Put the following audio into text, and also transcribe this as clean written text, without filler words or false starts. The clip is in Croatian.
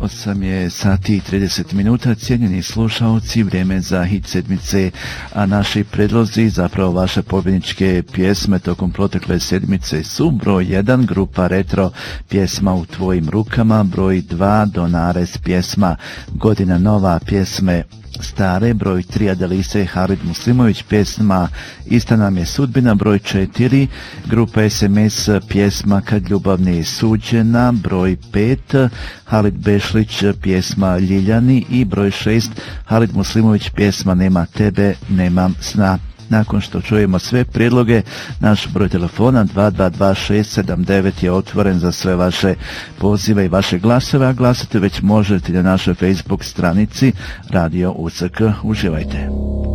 8 je sati i 30 minuta, cijenjeni slušaoci, vrijeme za hit sedmice, a naši predlozi, zapravo vaše pobjedničke pjesme tokom protekle sedmice su: broj 1 grupa Retro, pjesma U tvojim rukama, broj 2 Donares, pjesma Godina nova, pjesme stare, broj 3 Adelise Halid Muslimović, pjesma Ista nam je sudbina, broj 4 grupa SMS, pjesma Kad ljubav nije suđena, broj 5 Halid Bešlić, pjesma Ljiljani i broj 6 Halid Muslimović, pjesma Nema tebe, nemam sna. Nakon što čujemo sve prijedloge, naš broj telefona 222679 je otvoren za sve vaše pozive i vaše glasove, a glasati već možete na našoj Facebook stranici Radio UCK. Uživajte.